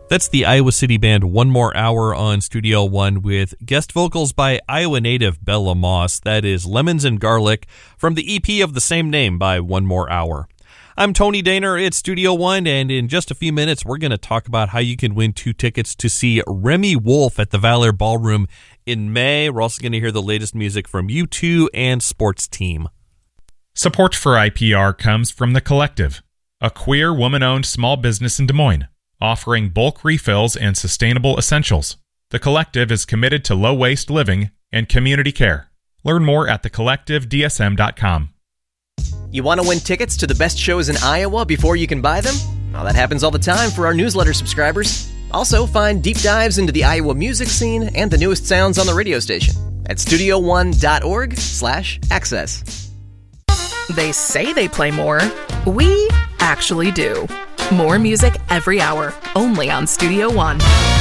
That's the Iowa City Band, One More Hour on Studio One with guest vocals by Iowa native Bella Moss. That is Lemons and Garlic from the EP of the same name by One More Hour. I'm Tony Daner at Studio One, and in just a few minutes, we're going to talk about how you can win 2 tickets to see Remy Wolf at the Valor Ballroom in May. We're also going to hear the latest music from U2 and Sports Team. Support for IPR comes from The Collective, a queer woman-owned small business in Des Moines, offering bulk refills and sustainable essentials. The Collective is committed to low-waste living and community care. Learn more at thecollectivedsm.com. You want to win tickets to the best shows in Iowa before you can buy them? Well, that happens all the time for our newsletter subscribers. Also, find deep dives into the Iowa music scene and the newest sounds on the radio station at studio1.org/access. They say they play more. We actually do. More music every hour, only on Studio One.